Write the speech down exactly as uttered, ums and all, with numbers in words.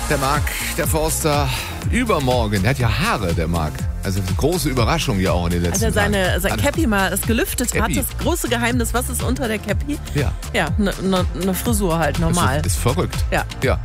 Der Marc, der Forster, übermorgen. Der hat ja Haare, der Marc. Also eine große Überraschung hier auch in den letzten Als er seine, Tagen. sein Cappy mal es gelüftet Cappy. hat, das große Geheimnis, was ist unter der Cappy? Ja. Ja, eine ne, ne Frisur halt, normal. Ist, ist verrückt. Ja. Ja.